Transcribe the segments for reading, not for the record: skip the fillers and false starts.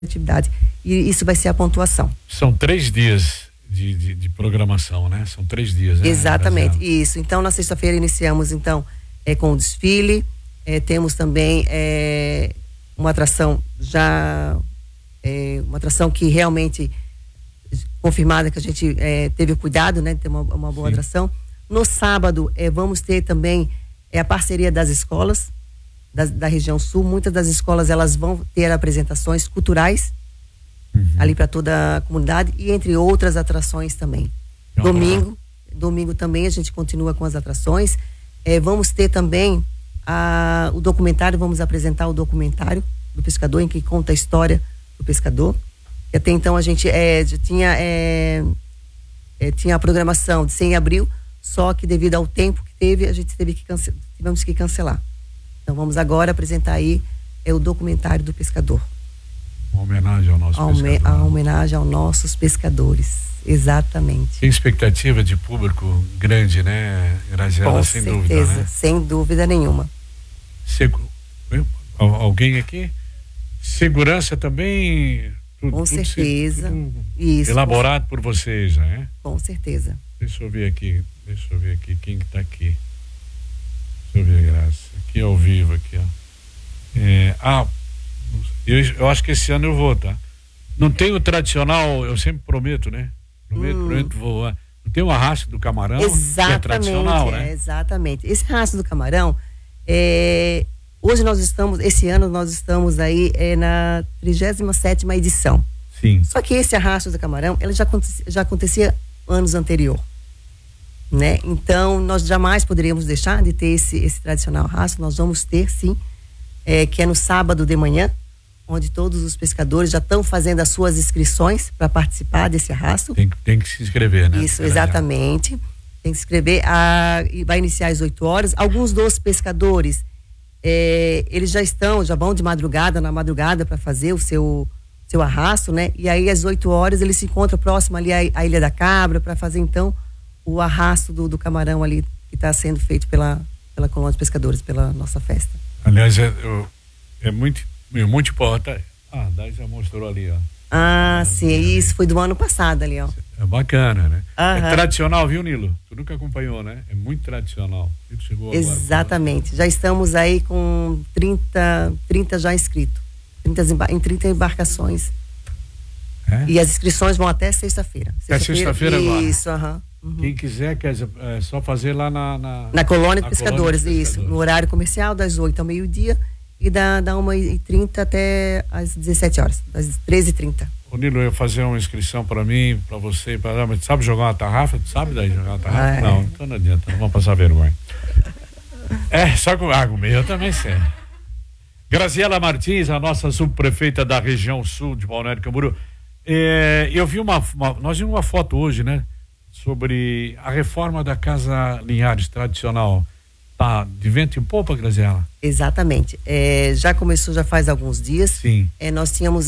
atividade. E isso vai ser a pontuação. São 3 dias de programação, né? São 3 dias, né? Exatamente, isso. Então, na sexta-feira iniciamos, então, com o desfile. Temos também uma atração uma atração que realmente confirmada, que a gente teve o cuidado, né? De ter uma boa atração. No sábado, vamos ter também a parceria das escolas da região sul. Muitas das escolas, elas vão ter apresentações culturais ali para toda a comunidade, e entre outras atrações também. Domingo também a gente continua com as atrações. Vamos ter também o documentário, vamos apresentar o documentário do pescador, em que conta a história do pescador. E até então a gente já tinha a programação de 100 de abril, só que devido ao tempo que teve, a gente tivemos que cancelar. Então vamos agora apresentar aí o documentário do pescador. Uma homenagem ao nosso pescador. A homenagem aos nossos pescadores, exatamente. Tem expectativa de público grande, né, Graziela? Sem dúvida, né? Sem dúvida nenhuma. Alguém aqui? Segurança também? Com certeza. Isso. Elaborado por vocês, né? Com certeza. Deixa eu ver aqui quem que tá aqui. Deixa eu ver, Graça. Aqui ao vivo, aqui, ó. Eu acho que esse ano eu vou, tá? Não tem o tradicional, eu sempre prometo, né? Prometo voar. Não tem o arrasto do camarão, exatamente, que é tradicional, né? Exatamente. Esse arrasto do camarão, hoje esse ano nós estamos aí na 37ª edição. Sim. Só que esse arrasto do camarão, ele já acontecia anos anterior, né? Então, nós jamais poderíamos deixar de ter esse tradicional arrasto. Nós vamos ter, sim, que é no sábado de manhã, onde todos os pescadores já estão fazendo as suas inscrições para participar desse arrasto. Tem que se inscrever, né? Isso, exatamente. Tem que se inscrever. E vai iniciar às 8 horas. Alguns dos pescadores, eles já vão de madrugada, para fazer o seu arrasto, né? E aí às 8 horas eles se encontram próximo ali à Ilha da Cabra para fazer então o arrasto do camarão ali, que está sendo feito pela Colônia dos Pescadores, pela nossa festa. Aliás, é muito importante. Daí já mostrou ali, ó. Sim, isso foi do ano passado ali, ó. É bacana, né? É tradicional, viu, Nilo? Tu nunca acompanhou, né? É muito tradicional. Chegou agora. Exatamente. Já estamos aí com 30 já inscritos. Em 30 embarcações. E as inscrições vão até sexta-feira. Sexta-feira agora. Isso, Quem quiser, é só fazer lá na Colônia de Pescadores, isso. No horário comercial, das 8 ao meio-dia. E da 1h30 até às 17 horas, das 13h30. O Nilo, eu ia fazer uma inscrição para mim, para você, mas sabe jogar uma tarrafa? Tu sabe daí jogar uma tarrafa? Não, então não adianta, não vamos passar vergonha. Só com água mesmo, eu também sei. Graziela Martins, a nossa subprefeita da região sul de Balneário Camboriú. Eu vi nós vimos uma foto hoje, né? Sobre a reforma da Casa Linhares tradicional. Tá de vento em popa, Graziela? Exatamente. Já começou, já faz alguns dias. Sim. Nós tínhamos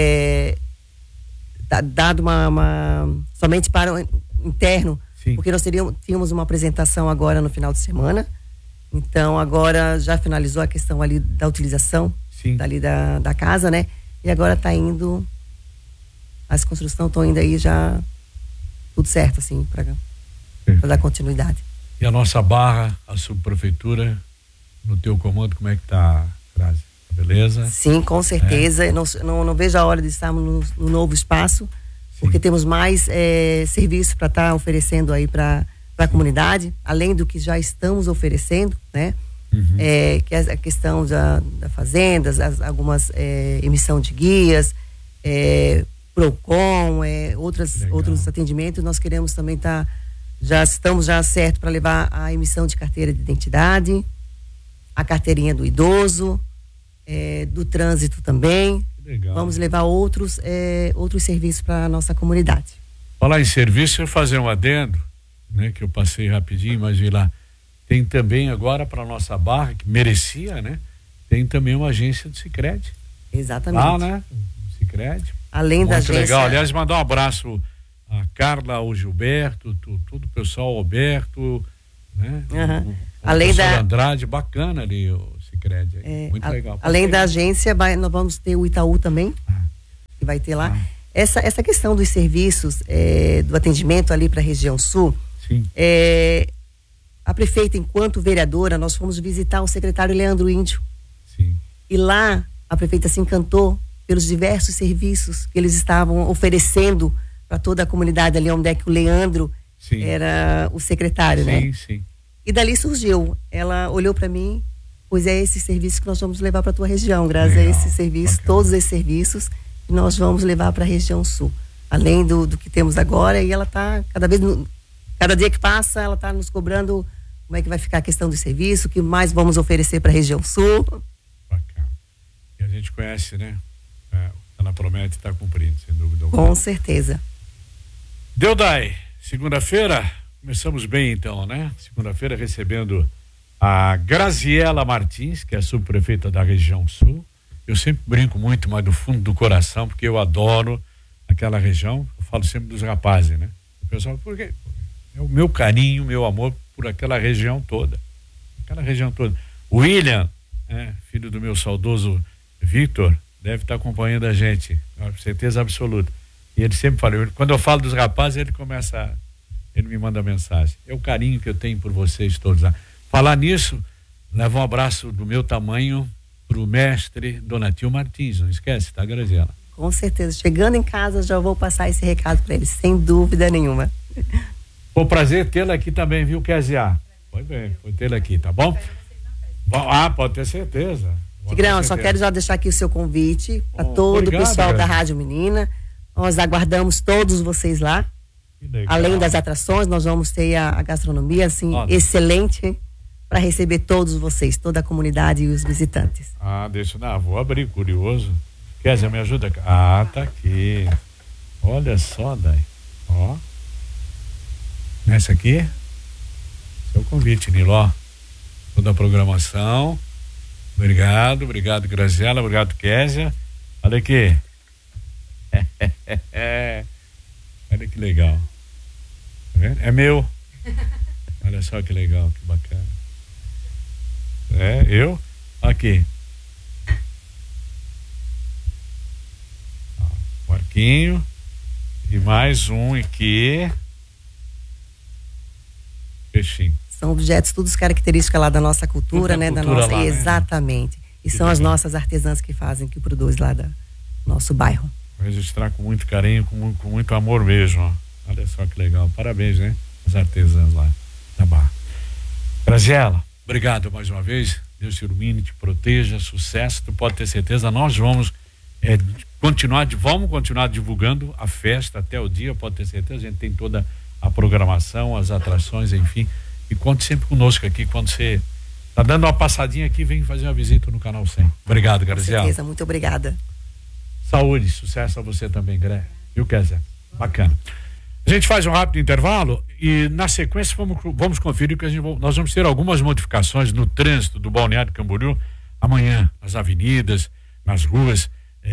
dado somente para o interno. Sim. Porque nós tínhamos uma apresentação agora no final de semana. Então agora já finalizou a questão ali da utilização. Sim. Dali da casa, né? E agora tá indo, as construções estão indo aí já tudo certo, assim, para dar continuidade. E a nossa Barra, a subprefeitura, no teu comando, como é que tá, Grazi? Beleza? Sim, com certeza. Não vejo a hora de estarmos no novo espaço, porque temos mais serviço para estar oferecendo aí para a comunidade, além do que já estamos oferecendo, né? Que é a questão da fazendas, algumas emissão de guias, Procon, outros atendimentos. Nós queremos também já estamos certo para levar a emissão de carteira de identidade, a carteirinha do idoso, do trânsito também. Legal. Vamos levar outros serviços para a nossa comunidade. Falar em serviço, eu fazer um adendo, né, que eu passei rapidinho, mas vi lá. Tem também agora para nossa Barra, que merecia, né? Tem também uma agência do Sicredi. Exatamente. Lá, né? Sicredi. Além da agência. Muito legal. Aliás, mandar um abraço a Carla, o Gilberto, todo o pessoal, o Alberto, né? Além da Andrade, bacana ali o Sicredi. Muito legal. Além da agência, nós vamos ter o Itaú também. vai ter lá. Essa questão dos serviços, do atendimento ali para a região sul, sim. A prefeita, enquanto vereadora, nós fomos visitar o secretário Leandro Índio. Sim. E lá a prefeita se encantou pelos diversos serviços que eles estavam oferecendo para toda a comunidade ali, onde é que o Leandro sim. era o secretário, sim, né? Sim. E dali surgiu, ela olhou para mim, pois é esse serviço que nós vamos levar para a tua região, graças a esse serviço, bacana. Todos esses serviços que nós vamos levar para a região sul, além do que temos agora. E ela está cada dia que passa, ela está nos cobrando como é que vai ficar a questão do serviço, o que mais vamos oferecer para a região sul. Bacana. E a gente conhece, né? Ela promete estar cumprindo, sem dúvida alguma. Com certeza. Deudai, segunda-feira, começamos bem então, né? Segunda-feira recebendo a Graziela Martins, que é a subprefeita da região sul. Eu sempre brinco muito, mas do fundo do coração, porque eu adoro aquela região. Eu falo sempre dos rapazes, né? O pessoal, por quê? É o meu carinho, meu amor por aquela região toda. Aquela região toda. O William, filho do meu saudoso Victor, deve estar acompanhando a gente, com certeza absoluta. E ele sempre fala, quando eu falo dos rapazes, ele me manda mensagem. É o carinho que eu tenho por vocês todos lá. Falar nisso, leva um abraço do meu tamanho pro mestre Donatil Martins, não esquece, tá, Graziela? Com certeza. Chegando em casa, já vou passar esse recado para ele, sem dúvida nenhuma. Foi um prazer tê-la aqui também, viu, Kézia? Foi bem, foi tê-la aqui, tá bom? Pode ter certeza. Tigrão, só quero já deixar aqui o seu convite para todo o pessoal da Rádio Menina. Nós aguardamos todos vocês lá. Além das atrações, nós vamos ter a gastronomia, assim, excelente, para receber todos vocês, toda a comunidade e os visitantes. Vou abrir, curioso. Kézia, me ajuda? Tá aqui. Olha só, Dai. Ó. Essa aqui, seu convite, Niló. Toda a programação. Obrigado, Graziela, obrigado, Kézia. Olha aqui. Olha que legal. Tá vendo? É meu. Olha só que legal, que bacana. Eu. Aqui. Marquinho. E mais um aqui. Peixinho. São objetos, todos características lá da nossa cultura, né? Da nossa, lá, exatamente. Né? E são as nossas artesãs que fazem, que produzem lá do nosso bairro. Registrar com muito carinho, com muito amor mesmo, ó. Olha só que legal. Parabéns, né? Os artesãos lá da Barra. Graziela, obrigado mais uma vez. Deus te ilumine, te proteja, sucesso. Tu pode ter certeza, nós vamos continuar divulgando a festa até o dia, pode ter certeza. A gente tem toda a programação, as atrações, enfim. E conte sempre conosco aqui, quando você tá dando uma passadinha aqui, vem fazer uma visita no Canal 100. Obrigado, Graziela. Com certeza, muito obrigada. Saúde, sucesso a você também, Gré. Viu, Kézia? Bacana. A gente faz um rápido intervalo e na sequência vamos conferir que nós vamos ter algumas modificações no trânsito do Balneário Camboriú amanhã, nas avenidas, nas ruas,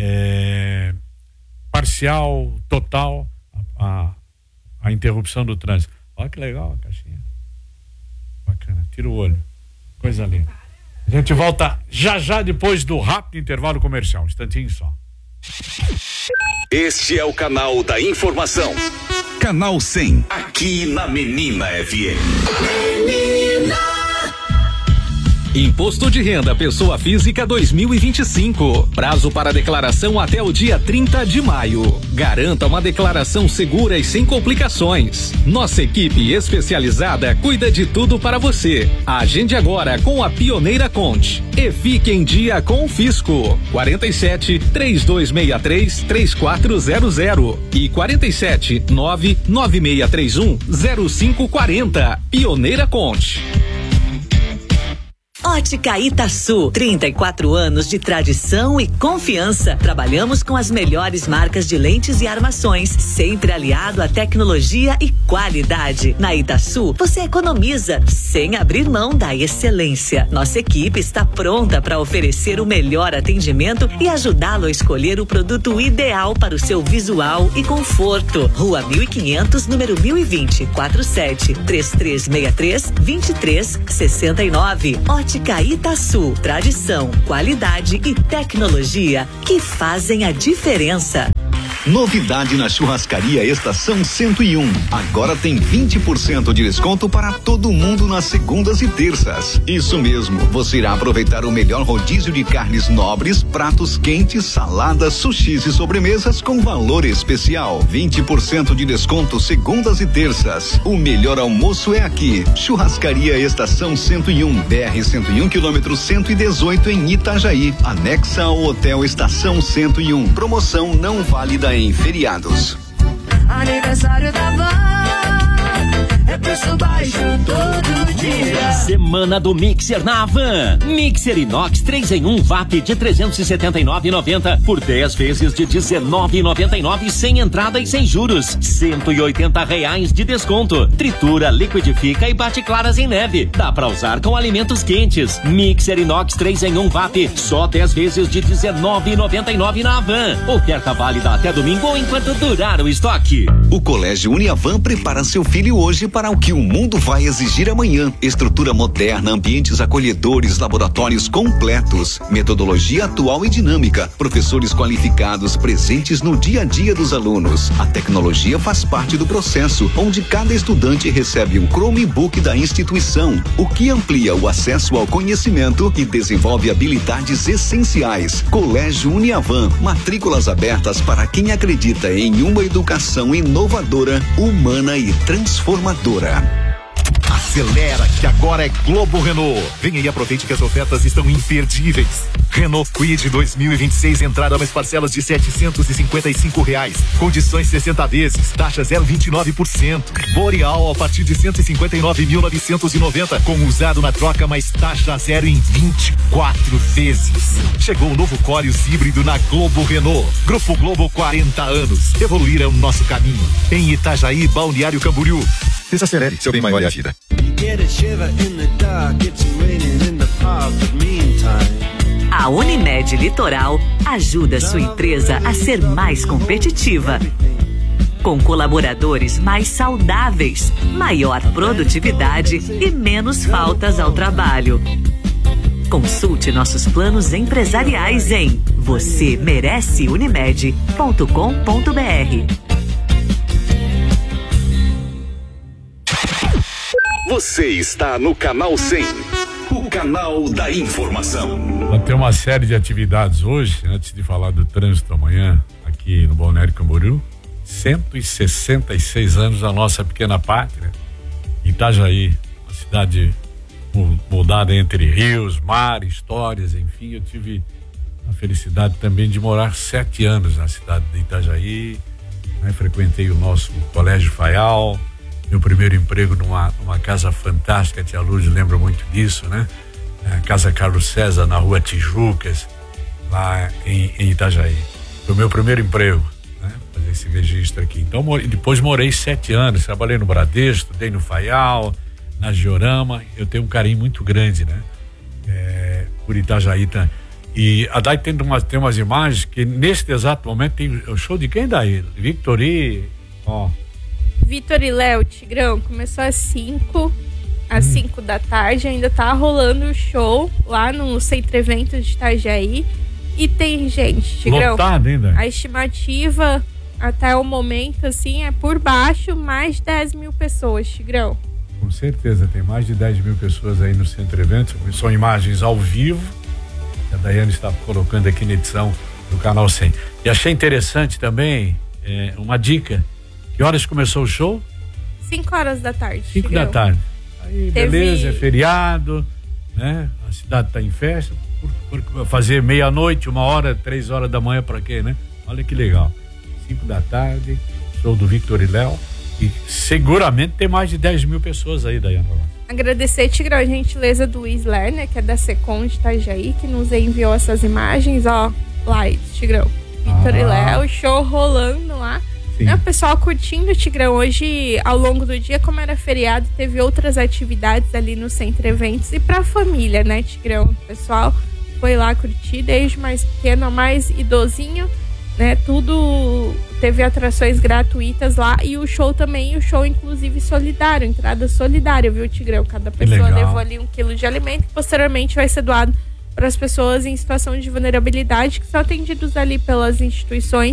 parcial, total, a interrupção do trânsito. Olha que legal a caixinha. Bacana, tira o olho. Coisa linda. A gente volta já depois do rápido intervalo comercial. Um instantinho só. Este é o canal da informação. Canal 100, aqui na Menina FM. Menina. Imposto de Renda Pessoa Física 2025. Prazo para declaração até o dia 30 de maio. Garanta uma declaração segura e sem complicações. Nossa equipe especializada cuida de tudo para você. Agende agora com a Pioneira Conte e fique em dia com o Fisco. 47 3263 3400 e 47 99631 0540. Pioneira Conte. Ótica Itaçu, 34 anos de tradição e confiança. Trabalhamos com as melhores marcas de lentes e armações, sempre aliado à tecnologia e qualidade. Na Itaçu, você economiza sem abrir mão da excelência. Nossa equipe está pronta para oferecer o melhor atendimento e ajudá-lo a escolher o produto ideal para o seu visual e conforto. Rua 1500, número 1020, 47 3363 2369. Ótica Itaçu, tradição, qualidade e tecnologia que fazem a diferença. Novidade na Churrascaria Estação 101. Agora tem 20% de desconto para todo mundo nas segundas e terças. Isso mesmo, você irá aproveitar o melhor rodízio de carnes nobres, pratos quentes, saladas, sushis e sobremesas com valor especial. 20% de desconto segundas e terças. O melhor almoço é aqui. Churrascaria Estação 101, BR 101 km 118 em Itajaí, anexa ao Hotel Estação 101. Promoção não válida em feriados. Aniversário da Van, é preço baixo todo dia. Semana do Mixer na Van. Mixer inox 3 em 1 VAP de 379,90 por 10 vezes de 19,99 sem entrada e sem juros. R$180 de desconto. Tritura, liquidifica e bate claras em neve. Dá pra usar com alimentos quentes. Mixer inox 3 em 1 VAP, só 10 vezes de 19,99 na Van. Oferta válida até domingo ou enquanto durar o estoque. O Colégio Uniavan prepara seu filho hoje para o que o mundo vai exigir amanhã. Estrutura moderna, ambientes acolhedores, laboratórios completos, metodologia atual e dinâmica, professores qualificados presentes no dia a dia dos alunos. A tecnologia faz parte do processo, onde cada estudante recebe um Chromebook da instituição, o que amplia o acesso ao conhecimento e desenvolve habilidades essenciais. Colégio Uniavan, matrículas abertas para quem acredita em uma educação inovadora, humana e transformadora. Acelera que agora é Globo Renault. Venha e aproveite que as ofertas estão imperdíveis. Renault Kwid 2026, entrada mais parcelas de R$755. Condições 60 vezes, taxa 0,29%. Boreal a partir de 159.990, com usado na troca mais taxa zero em 24 vezes. Chegou o novo Corius híbrido na Globo Renault. Grupo Globo, 40 anos. Evoluíram nosso caminho. Em Itajaí, Balneário Camboriú. Desacelere, seu bem maior é a vida. A Unimed Litoral ajuda sua empresa a ser mais competitiva. Com colaboradores mais saudáveis, maior produtividade e menos faltas ao trabalho. Consulte nossos planos empresariais em vocêmereceunimed.com.br. Você está no Canal 100, o canal da informação. Vai ter uma série de atividades hoje, antes de falar do trânsito amanhã, aqui no Balneário Camboriú. 166 anos da nossa pequena pátria, Itajaí, uma cidade moldada entre rios, mar, histórias, enfim. Eu tive a felicidade também de morar 7 anos na cidade de Itajaí, né? Frequentei o nosso Colégio Faial. Meu primeiro emprego numa casa fantástica, a tia Lourdes lembra muito disso, né? A Casa Carlos César, na Rua Tijucas, lá em Itajaí. Foi o meu primeiro emprego, né? Fazer esse registro aqui. Então, depois morei 7 anos, trabalhei no Bradesco, estudei no Faial, na Georama. Eu tenho um carinho muito grande, né? Por Itajaí. E a Dai tem umas imagens que neste exato momento tem o show de quem, Dai? Victor e... Vitor e Léo, Tigrão, começou às 5 da tarde, ainda tá rolando o show lá no Centro Eventos de Itajaí. E tem gente, Tigrão. Lotado ainda. A estimativa até o momento, assim, é por baixo mais de 10 mil pessoas, Tigrão. Com certeza, tem mais de 10 mil pessoas aí no Centro Eventos. São imagens ao vivo. A Daiane está colocando aqui na edição do Canal 100. E achei interessante também uma dica. Que horas começou o show? 5 horas da tarde. 5 da tarde. Aí, beleza, é feriado, né? A cidade tá em festa. Por fazer meia-noite, 1h, 3 horas da manhã, pra quê, né? Olha que legal. 5 da tarde, show do Victor e Léo. E seguramente tem mais de 10 mil pessoas aí, Daiane. Agradecer, Tigrão, a gentileza do Luiz Lerner, que é da Secom de Itajaí, que nos enviou essas imagens, ó. Lá, Tigrão. Victor e Léo, show rolando lá. O pessoal curtindo, Tigrão. Hoje, ao longo do dia, como era feriado, teve outras atividades ali no Centro Eventos e pra família, né, Tigrão? O pessoal foi lá curtir, desde mais pequeno a mais idosinho, né? Tudo teve atrações gratuitas lá e o show também, inclusive solidário, entrada solidária, viu, Tigrão? Cada pessoa levou ali 1 quilo de alimento que posteriormente vai ser doado para as pessoas em situação de vulnerabilidade que são atendidos ali pelas instituições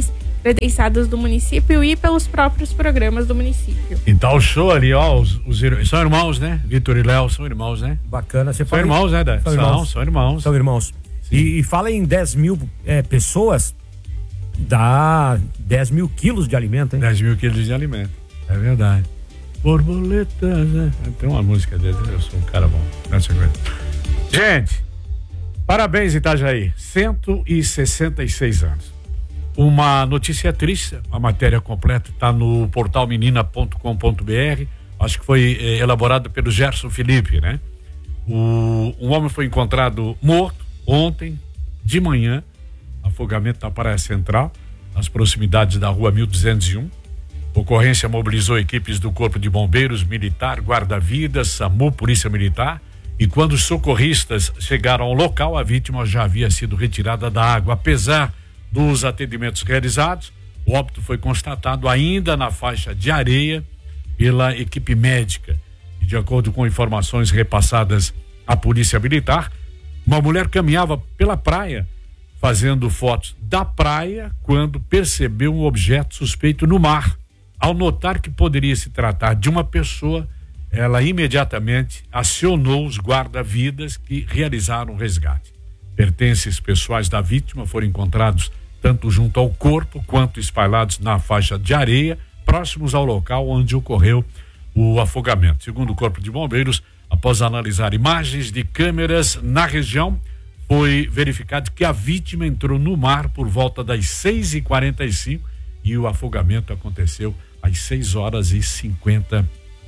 credenciados do município e pelos próprios programas do município. Então o show ali, ó, são irmãos, né? Vitor e Léo são irmãos, né? Bacana. Você são irmãos, né, Dé? São irmãos. São irmãos. E fala em 10 mil pessoas, dá 10 mil quilos de alimento, hein? 10 mil quilos de alimento, é verdade. Borboletas, né? Tem uma música dele, eu sou um cara bom nessa coisa. Gente, parabéns, Itajaí, 166 anos. Uma notícia triste, a matéria completa está no portal menina.com.br, acho que foi elaborado pelo Gerson Felipe, né? Um homem foi encontrado morto ontem de manhã, afogamento na Praia Central, nas proximidades da rua 1201. Ocorrência mobilizou equipes do Corpo de Bombeiros, Militar, Guarda-Vidas, SAMU, Polícia Militar, e quando os socorristas chegaram ao local, a vítima já havia sido retirada da água. Apesar dos atendimentos realizados, o óbito foi constatado ainda na faixa de areia pela equipe médica. E de acordo com informações repassadas à Polícia Militar, uma mulher caminhava pela praia, fazendo fotos da praia, quando percebeu um objeto suspeito no mar. Ao notar que poderia se tratar de uma pessoa, ela imediatamente acionou os guarda-vidas que realizaram o resgate. Pertences pessoais da vítima foram encontrados tanto junto ao corpo quanto espalhados na faixa de areia, próximos ao local onde ocorreu o afogamento. Segundo o Corpo de Bombeiros, após analisar imagens de câmeras na região, foi verificado que a vítima entrou no mar por volta das 6h45 e o afogamento aconteceu às 6h53.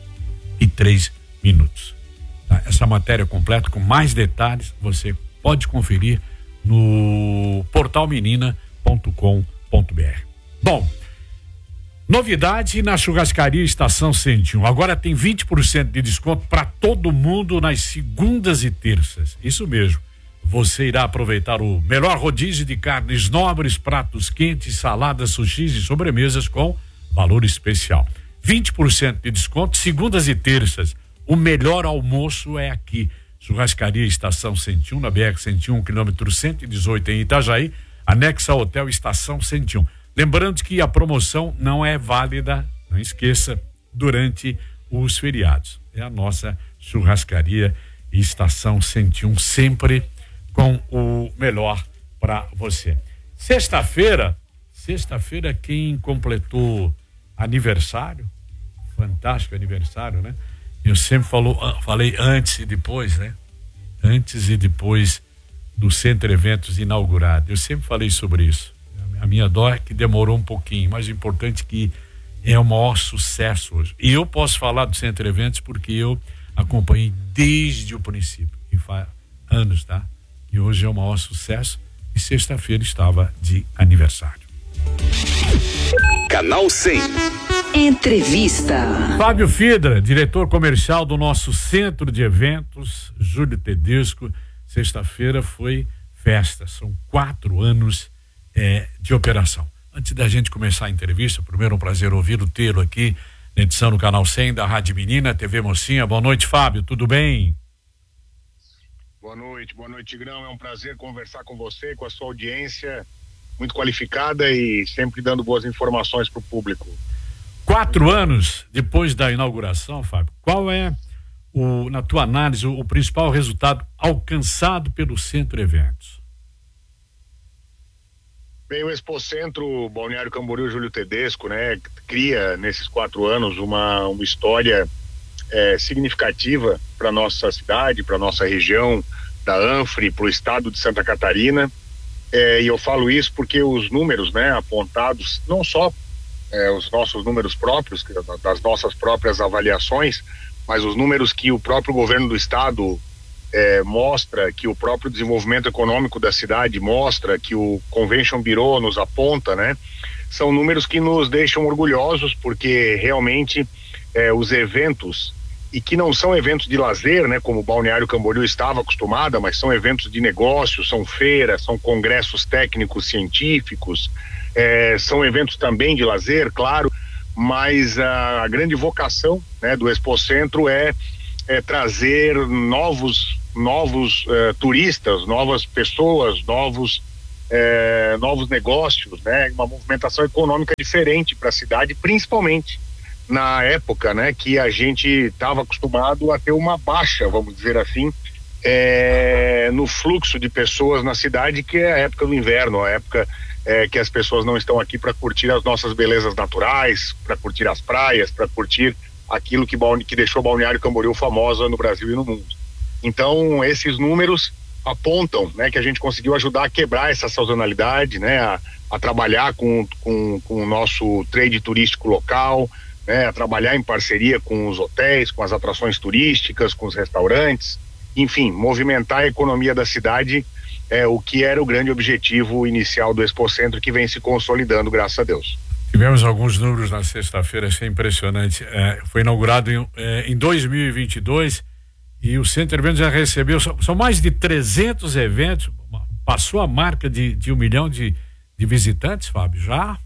Tá? Essa matéria completa com mais detalhes você pode conferir no portal menina.com.br. Bom, novidade na churrascaria Estação 101. Agora tem 20% de desconto para todo mundo nas segundas e terças. Isso mesmo. Você irá aproveitar o melhor rodízio de carnes nobres, pratos quentes, saladas, sushis e sobremesas com valor especial. 20% de desconto, segundas e terças. O melhor almoço é aqui. Churrascaria Estação 101, na BR-101, quilômetro 118 em Itajaí, anexa ao Hotel Estação 101. Lembrando que a promoção não é válida, não esqueça, durante os feriados. É a nossa Churrascaria Estação 101, sempre com o melhor para você. Sexta-feira, quem completou aniversário, fantástico aniversário, né? Eu sempre falei antes e depois, né? Antes e depois do Centro Eventos inaugurado. Eu sempre falei sobre isso. A minha dó é que demorou um pouquinho, mas o importante é que é o maior sucesso hoje. E eu posso falar do Centro Eventos porque eu acompanhei desde o princípio. E faz anos, tá? E hoje é o maior sucesso. E sexta-feira estava de aniversário. Canal 100. Entrevista. Fábio Fidra, diretor comercial do nosso Centro de Eventos, Júlio Tedesco. Sexta-feira foi festa, são 4 anos de operação. Antes da gente começar a entrevista, primeiro um prazer ouvi-lo, tê-lo aqui na edição do Canal 100 da Rádio Menina, TV Mocinha. Boa noite, Fábio, tudo bem? Boa noite, Tigrão. É um prazer conversar com você, com a sua audiência muito qualificada e sempre dando boas informações para o público. 4 anos depois da inauguração, Fábio, qual é, na tua análise, o principal resultado alcançado pelo Centro Eventos? Bem, o Expocentro Balneário Camboriú Júlio Tedesco, né, cria nesses 4 anos uma história significativa para nossa cidade, para nossa região da Anfre, para o estado de Santa Catarina. E eu falo isso porque os números, né, apontados, não só os nossos números próprios, das nossas próprias avaliações, mas os números que o próprio governo do estado mostra, que o próprio desenvolvimento econômico da cidade mostra, que o Convention Bureau nos aponta, né? São números que nos deixam orgulhosos, porque realmente os eventos, e que não são eventos de lazer, né, como o Balneário Camboriú estava acostumada, mas são eventos de negócios, são feiras, são congressos técnicos científicos, são eventos também de lazer, claro, mas a grande vocação, né, do Expocentro é trazer novos turistas, novas pessoas, novos novos negócios, né? Uma movimentação econômica diferente para a cidade, principalmente na época, né? Que a gente estava acostumado a ter uma baixa, vamos dizer assim, no fluxo de pessoas na cidade, que é a época do inverno, a época que as pessoas não estão aqui para curtir as nossas belezas naturais, para curtir as praias, para curtir aquilo que deixou Balneário Camboriú famosa no Brasil e no mundo. Então, esses números apontam, né, que a gente conseguiu ajudar a quebrar essa sazonalidade, né, a trabalhar com o nosso trade turístico local, né, a trabalhar em parceria com os hotéis, com as atrações turísticas, com os restaurantes, enfim, movimentar a economia da cidade, o que era o grande objetivo inicial do Expocentro, que vem se consolidando, graças a Deus. Tivemos alguns números na sexta-feira, isso é impressionante. Foi inaugurado em 2022 e o Centro de Eventos já recebeu, são mais de 300 eventos, passou a marca de 1 milhão de visitantes, Fábio, já?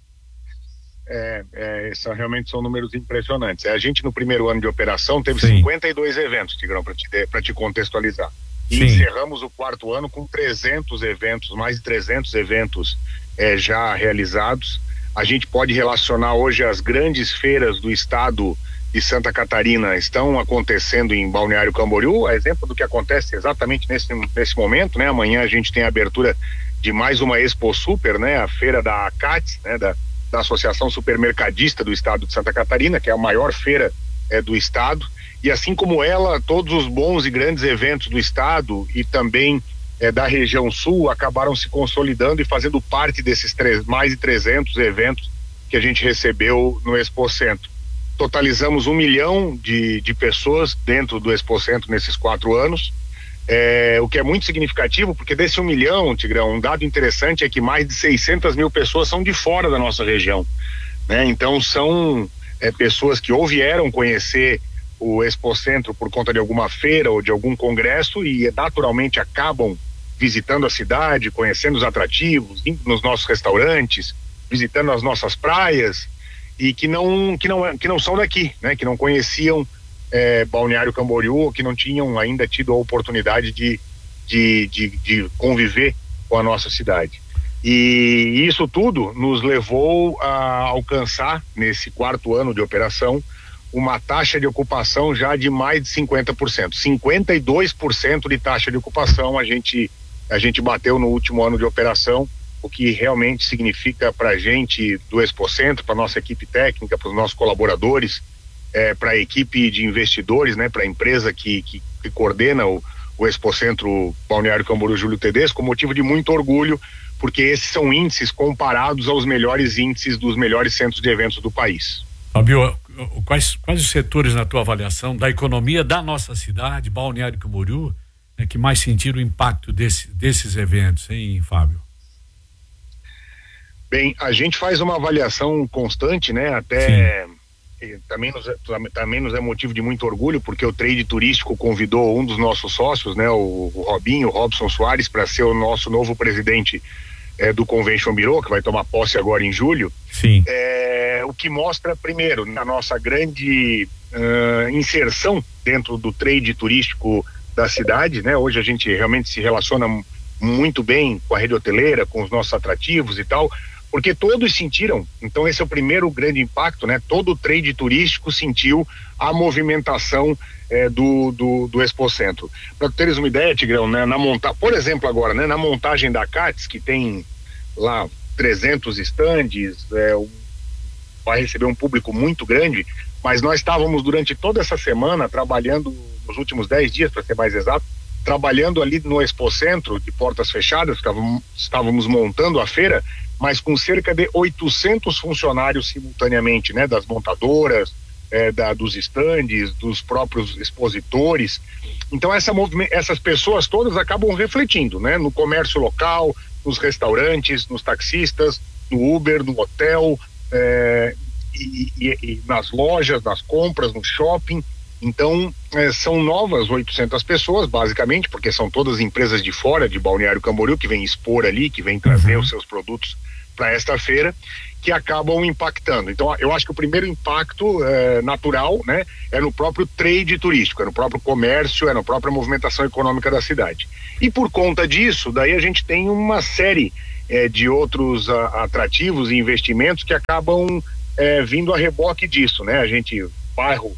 Realmente são números impressionantes. A gente, no primeiro ano de operação, teve 52 eventos, Tigrão, para te contextualizar. E encerramos o 4º ano com 300 eventos, mais de 300 eventos já realizados. A gente pode relacionar hoje as grandes feiras do estado de Santa Catarina estão acontecendo em Balneário Camboriú, a exemplo do que acontece exatamente nesse momento, né? Amanhã a gente tem a abertura de mais uma Expo Super, né? A feira da ACATS, né? Da Associação Supermercadista do estado de Santa Catarina, que é a maior feira do estado. E assim como ela, todos os bons e grandes eventos do estado e também da região sul acabaram se consolidando e fazendo parte desses mais de 300 eventos que a gente recebeu no Expocentro. Totalizamos 1 milhão de pessoas dentro do Expocentro nesses 4 anos, o que é muito significativo, porque desse 1 milhão, Tigrão, um dado interessante é que mais de 600 mil pessoas são de fora da nossa região, né? Então são pessoas que ou vieram conhecer o Expocentro por conta de alguma feira ou de algum congresso e naturalmente acabam visitando a cidade, conhecendo os atrativos, indo nos nossos restaurantes, visitando as nossas praias e que não são daqui, né? Que não conheciam Balneário Camboriú, ou que não tinham ainda tido a oportunidade de conviver com a nossa cidade. E isso tudo nos levou a alcançar, nesse 4º ano de operação, uma taxa de ocupação já de mais de 50%. 52% de taxa de ocupação a gente bateu no último ano de operação, o que realmente significa para a gente do Expocentro, para nossa equipe técnica, para os nossos colaboradores, para a equipe de investidores, né, para a empresa que coordena o Expocentro Balneário Camboriú Júlio Tedesco, motivo de muito orgulho, porque esses são índices comparados aos melhores índices dos melhores centros de eventos do país. Fábio, quais os setores na tua avaliação da economia da nossa cidade, Balneário Camboriú, que mais sentiram o impacto desses eventos, hein, Fábio? Bem, a gente faz uma avaliação constante, né? Até também nos é motivo de muito orgulho, porque o trade turístico convidou um dos nossos sócios, né? O Robson Soares, para ser o nosso novo presidente do Convention Bureau, que vai tomar posse agora em julho. Sim. O que mostra, primeiro, a nossa grande inserção dentro do trade turístico da cidade, né? Hoje a gente realmente se relaciona muito bem com a rede hoteleira, com os nossos atrativos e tal, porque todos sentiram. Então esse é o primeiro grande impacto, né? Todo o trade turístico sentiu a movimentação do Expocentro. Para teres uma ideia, Tigrão, né? Por exemplo agora, né? Na montagem da CATS, que tem lá 300 estandes, vai receber um público muito grande, mas nós estávamos durante toda essa semana trabalhando, nos últimos 10 dias para ser mais exato, trabalhando ali no Expocentro de portas fechadas, estávamos montando a feira, mas com cerca de 800 funcionários simultaneamente, né? Das montadoras, dos estandes, dos próprios expositores. Então essas pessoas todas acabam refletindo, né? No comércio local, nos restaurantes, nos taxistas, no Uber, no hotel, e nas lojas, nas compras, no shopping. Então são novas 800 pessoas, basicamente, porque são todas empresas de fora de Balneário Camboriú que vêm expor ali, que vêm trazer os seus produtos para esta feira, que acabam impactando. Então, eu acho que o primeiro impacto natural, né, é no próprio trade turístico, é no próprio comércio, é na própria movimentação econômica da cidade. E por conta disso, daí a gente tem uma série de outros atrativos e investimentos que acabam vindo a reboque disso, né? A gente, bairro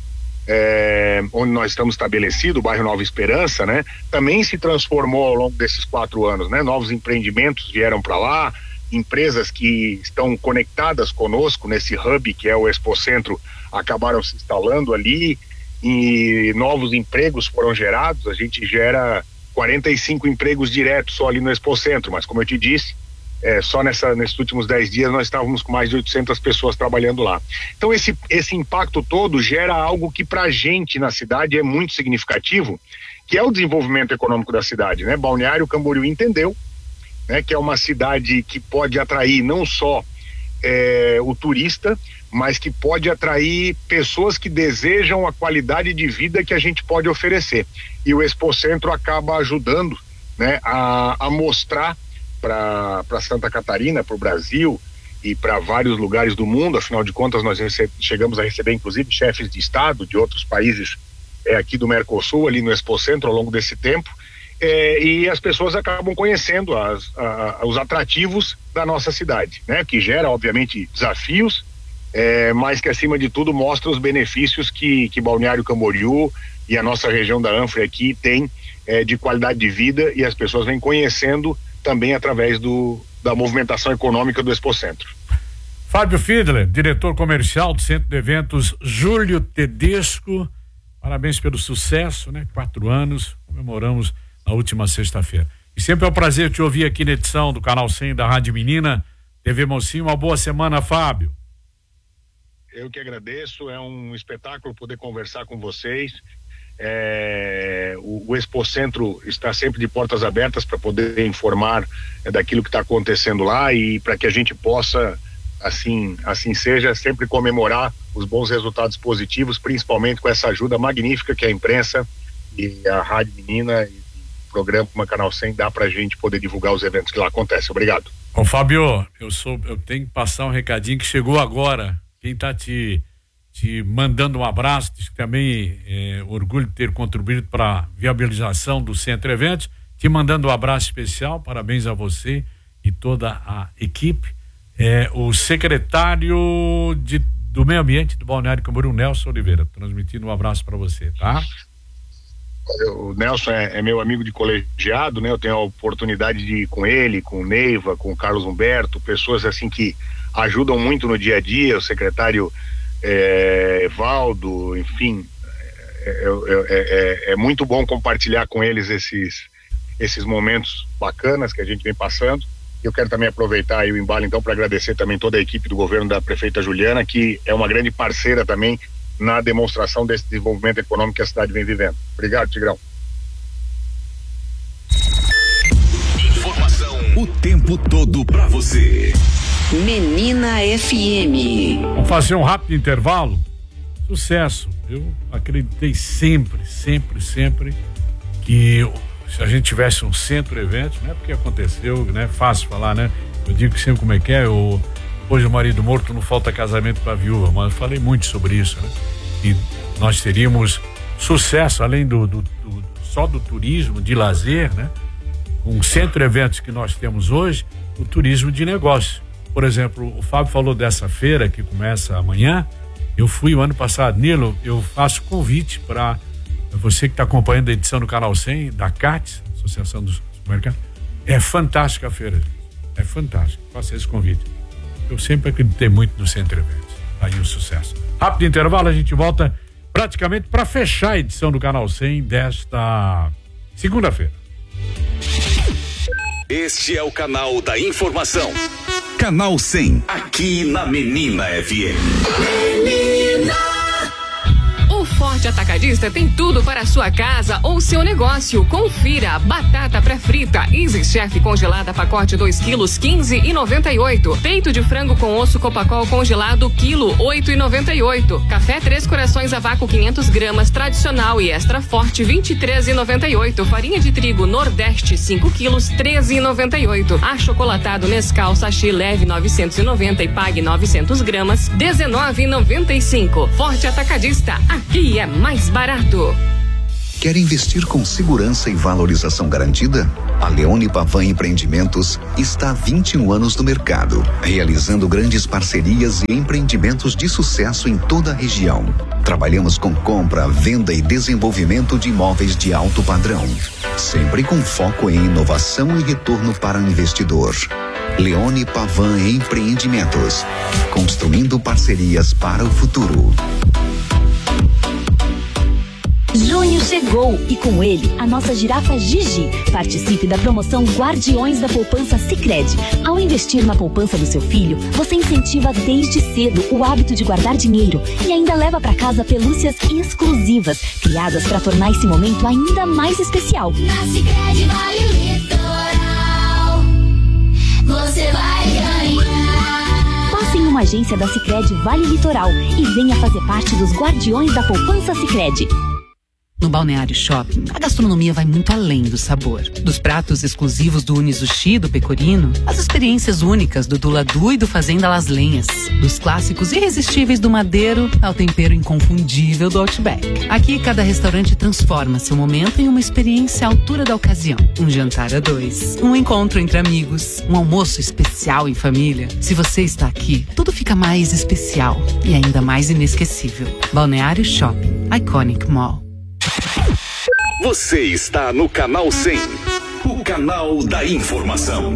onde nós estamos estabelecidos, o bairro Nova Esperança, né, também se transformou ao longo desses 4 anos, né? Novos empreendimentos vieram para lá, empresas que estão conectadas conosco nesse hub que é o Expocentro acabaram se instalando ali e novos empregos foram gerados. A gente gera 45 empregos diretos só ali no Expocentro, mas como eu te disse, só nesses últimos 10 dias nós estávamos com mais de 800 pessoas trabalhando lá. Então esse impacto todo gera algo que pra gente na cidade é muito significativo, que é o desenvolvimento econômico da cidade, né? Balneário Camboriú entendeu, né, que é uma cidade que pode atrair não só o turista, mas que pode atrair pessoas que desejam a qualidade de vida que a gente pode oferecer. E o Expocentro acaba ajudando, né, a mostrar para Santa Catarina, para o Brasil e para vários lugares do mundo. Afinal de contas, nós chegamos a receber inclusive chefes de estado de outros países aqui do Mercosul, ali no Expocentro ao longo desse tempo, e as pessoas acabam conhecendo os atrativos da nossa cidade, né? Que gera obviamente desafios, mas que acima de tudo mostra os benefícios que Balneário Camboriú e a nossa região da Anfra aqui tem de qualidade de vida, e as pessoas vêm conhecendo também através da movimentação econômica do Expocentro. Fábio Fiedler, diretor comercial do Centro de Eventos Júlio Tedesco, parabéns pelo sucesso, né? 4 anos, comemoramos na última sexta-feira. E sempre é um prazer te ouvir aqui na edição do Canal 100 da Rádio Menina, TV Mocinho. Uma boa semana, Fábio. Eu que agradeço, é um espetáculo poder conversar com vocês. O Expocentro está sempre de portas abertas para poder informar daquilo que está acontecendo lá, e para que a gente possa, assim seja, sempre comemorar os bons resultados positivos, principalmente com essa ajuda magnífica que a imprensa e a Rádio Menina e o programa como Canal 100 dá para a gente poder divulgar os eventos que lá acontecem. Obrigado. Ô Fábio, eu tenho que passar um recadinho que chegou agora. Quem está te mandando um abraço, diz que também orgulho de ter contribuído para a viabilização do Centro Eventos, te mandando um abraço especial, parabéns a você e toda a equipe, o secretário do Meio Ambiente do Balneário Camboriú, Nelson Oliveira, transmitindo um abraço para você, tá? O Nelson é meu amigo de colegiado, né? Eu tenho a oportunidade de ir com ele, com o Neiva, com o Carlos Humberto, pessoas assim que ajudam muito no dia a dia, o secretário Evaldo, enfim, é muito bom compartilhar com eles esses momentos bacanas que a gente vem passando. Eu quero também aproveitar aí o embalo então para agradecer também toda a equipe do governo da prefeita Juliana, que é uma grande parceira também na demonstração desse desenvolvimento econômico que a cidade vem vivendo. Obrigado, Tigrão. Informação o tempo todo para você. Menina FM. Vamos fazer um rápido intervalo. Sucesso. Eu acreditei sempre que se a gente tivesse um centro de eventos, não é porque aconteceu, né? Fácil falar, né? Eu digo que sempre como é que é, hoje o marido morto não falta casamento para viúva, mas eu falei muito sobre isso, né? E nós teríamos sucesso, além só do turismo, de lazer, né? Com o centro de eventos que nós temos hoje, o turismo de negócio. Por exemplo, o Fábio falou dessa feira que começa amanhã. Eu fui o ano passado. Nilo, eu faço convite para você que está acompanhando a edição do Canal 100 da CATS, Associação dos Supermercados. É fantástica a feira, gente. É fantástico. Faça esse convite. Eu sempre acreditei muito no Centro Eventos. Aí o sucesso. Rápido intervalo, a gente volta praticamente para fechar a edição do Canal 100 desta segunda-feira. Este é o canal da informação. Canal 100, aqui na Menina FM. Menina! O Forte Atacadista tem tudo para a sua casa ou seu negócio. Confira: batata pré-frita Easy Chef congelada pacote 2 quilos 15,98. Peito de frango com osso Copacol congelado quilo 8,98. Café Três Corações a vácuo 500 gramas tradicional e extra forte 23,98. Farinha de trigo Nordeste 5 quilos 13,98. Achocolatado Nescau sachê leve 990 e pague 900 gramas 19,95. Forte Atacadista, aqui é mais barato. Quer investir com segurança e valorização garantida? A Leone Pavan Empreendimentos está há 21 anos no mercado, realizando grandes parcerias e empreendimentos de sucesso em toda a região. Trabalhamos com compra, venda e desenvolvimento de imóveis de alto padrão, sempre com foco em inovação e retorno para o investidor. Leone Pavan Empreendimentos, construindo parcerias para o futuro. Junho chegou e com ele a nossa girafa Gigi. Participe da promoção Guardiões da Poupança Sicredi. Ao investir na poupança do seu filho, você incentiva desde cedo o hábito de guardar dinheiro e ainda leva para casa pelúcias exclusivas, criadas para tornar esse momento ainda mais especial. Na Sicredi Vale Litoral, você vai ganhar. Passe em uma agência da Sicredi Vale Litoral e venha fazer parte dos Guardiões da Poupança Sicredi. No Balneário Shopping, a gastronomia vai muito além do sabor. Dos pratos exclusivos do Unizushi e do Pecorino, às experiências únicas do Duladu e do Fazenda Las Lenhas. Dos clássicos irresistíveis do Madeiro ao tempero inconfundível do Outback. Aqui, cada restaurante transforma seu momento em uma experiência à altura da ocasião. Um jantar a dois, um encontro entre amigos, um almoço especial em família. Se você está aqui, tudo fica mais especial e ainda mais inesquecível. Balneário Shopping, Iconic Mall. Você está no Canal 100, o canal da informação.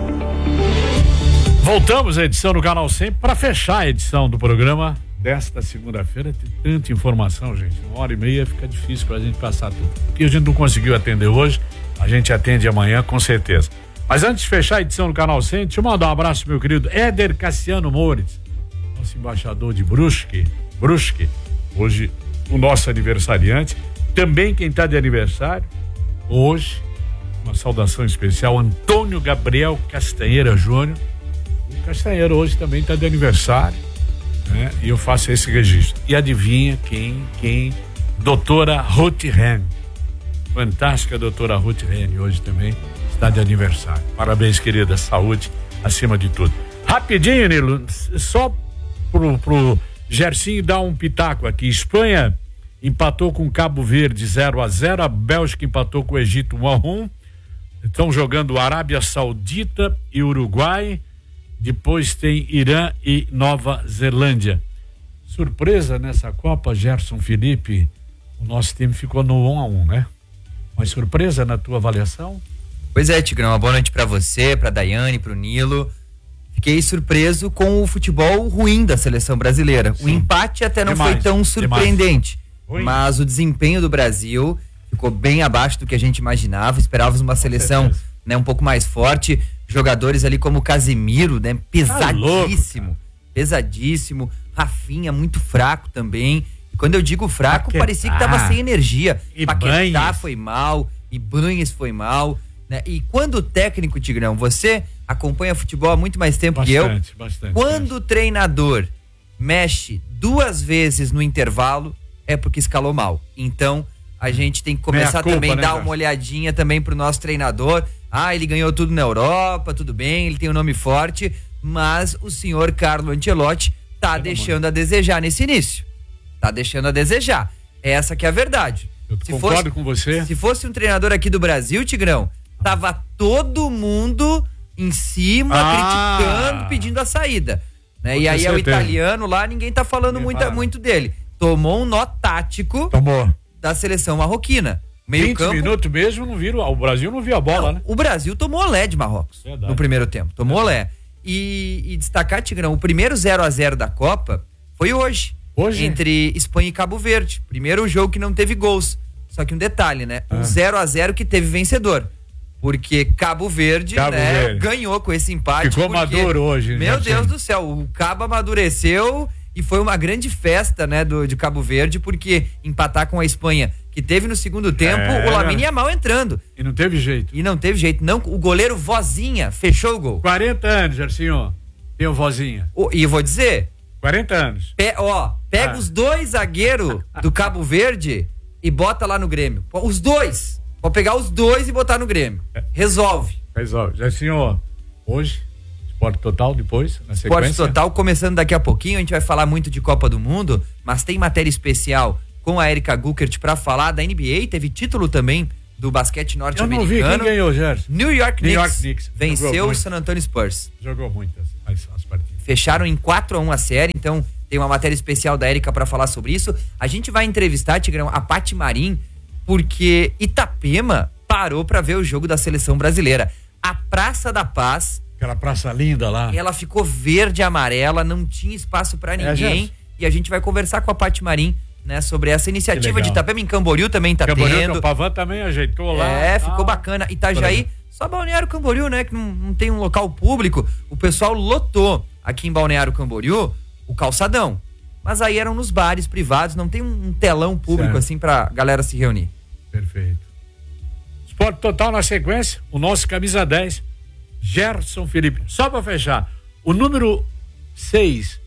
Voltamos à edição do Canal 100 para fechar a edição do programa desta segunda-feira. Tem tanta informação, gente. 1h30 fica difícil para a gente passar tudo. E a gente não conseguiu atender hoje, a gente atende amanhã com certeza. Mas antes de fechar a edição do Canal 100, deixa eu mandar um abraço pro meu querido Éder Cassiano Moures, nosso embaixador de Brusque. Hoje o nosso aniversariante. Também quem está de aniversário, hoje, uma saudação especial, Antônio Gabriel Castanheira Júnior. O Castanheira hoje também está de aniversário, né? E eu faço esse registro. E adivinha quem? Doutora Ruth Ren. Fantástica doutora Ruth Ren, hoje também está de aniversário. Parabéns, querida, saúde acima de tudo. Rapidinho, Nilo, só pro Gersinho dar um pitaco aqui. Espanha empatou com Cabo Verde 0-0, a Bélgica empatou com o Egito 1-1. Estão jogando Arábia Saudita e Uruguai. Depois tem Irã e Nova Zelândia. Surpresa nessa Copa, Gerson Felipe, o nosso time ficou no 1-1, né? Uma surpresa na tua avaliação? Pois é, Tigrão, uma boa noite pra você, pra Daiane, pro Nilo. Fiquei surpreso com o futebol ruim da seleção brasileira. Sim. O empate até não foi tão surpreendente. Mas o desempenho do Brasil ficou bem abaixo do que a gente imaginava. Esperávamos uma seleção, né, um pouco mais forte. Jogadores ali como Casemiro, né, pesadíssimo. Rafinha muito fraco também. E quando eu digo fraco, parecia que tava sem energia. Paquetá foi mal, Ibanez foi mal, né? E quando o técnico, Tigrão, você acompanha futebol há muito mais tempo que eu. Quando o treinador mexe 2 vezes no intervalo, é porque escalou mal. Então, a gente tem que começar também a dar uma olhadinha também pro nosso treinador. Ele ganhou tudo na Europa, tudo bem, ele tem um nome forte, mas o senhor Carlo Ancelotti tá deixando a desejar nesse início. Tá deixando a desejar. Essa que é a verdade. Eu concordo com você. Se fosse um treinador aqui do Brasil, Tigrão, tava todo mundo em cima, criticando, pedindo a saída. Né? E aí é o italiano lá, ninguém tá falando muito dele. Tomou um nó tático da seleção marroquina. 20 minutos mesmo, não viram. O Brasil não viu a bola, né? O Brasil tomou olé de Marrocos no primeiro tempo. Tomou olé. E destacar, Tigrão, o primeiro 0-0 da Copa foi hoje. Entre Espanha e Cabo Verde. Primeiro jogo que não teve gols. Só que um detalhe, né? Um 0-0 que teve vencedor. Porque Cabo Verde, ganhou com esse empate. Ficou maduro hoje. Meu Deus do céu, o Cabo amadureceu E foi uma grande festa, né, de Cabo Verde, porque empatar com a Espanha, que teve no segundo tempo, o Lamine Yamal entrando. E não teve jeito. Não, o goleiro Vozinha fechou o gol. 40 anos, Gersinho. Tem o Vozinha. E eu vou dizer... 40 anos. Pega os dois zagueiros do Cabo Verde e bota lá no Grêmio. Os dois. Pode pegar os dois e botar no Grêmio. Resolve. Gersinho, hoje, Esporte Total, depois, na sequência. Esporte Total, começando daqui a pouquinho, a gente vai falar muito de Copa do Mundo, mas tem matéria especial com a Erika Guckert pra falar da NBA, teve título também do basquete norte-americano. Eu não vi, quem ganhou, Gerson? New York Knicks venceu o San Antonio Spurs. Jogou muitas as partidas. Fecharam em 4-1 a série, então tem uma matéria especial da Erika pra falar sobre isso. A gente vai entrevistar, Tigrão, a Paty Marim, porque Itapema parou pra ver o jogo da seleção brasileira. A Praça da Paz, aquela praça linda lá, ela ficou verde e amarela, não tinha espaço pra ninguém. E a gente vai conversar com a Paty Marim, né, sobre essa iniciativa de Itapema. Em Camboriú também tá tendo. O Pavan também ajeitou lá. Ficou bacana. Itajaí, só Balneário Camboriú, né, que não tem um local público. O pessoal lotou aqui em Balneário Camboriú o calçadão. Mas aí eram nos bares privados, não tem um telão público assim pra galera se reunir. Perfeito. Esporte Total na sequência, o nosso camisa 10, Gerson Felipe. Só pra fechar, o número 6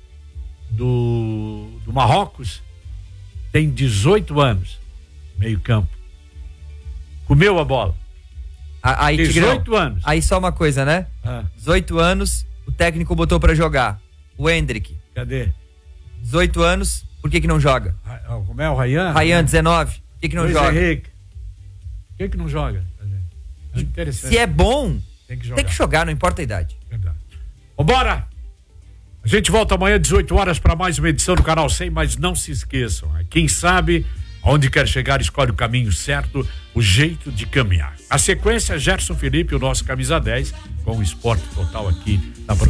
do Marrocos tem 18 anos, meio campo. Comeu a bola. Aí, 18 anos. Aí só uma coisa, né? 18 anos, o técnico botou pra jogar. O Hendrick. Cadê? 18 anos, por que não joga? Como é o Ryan? Ryan, 19. Por que não joga? Henrique. Por que não joga? É interessante. Se é bom, tem que jogar, não importa a idade. Verdade. Vambora! A gente volta amanhã, 18 horas, para mais uma edição do Canal 100, mas não se esqueçam, quem sabe aonde quer chegar, escolhe o caminho certo, o jeito de caminhar. A sequência, Gerson Felipe, o nosso camisa 10, com o Esporte Total aqui na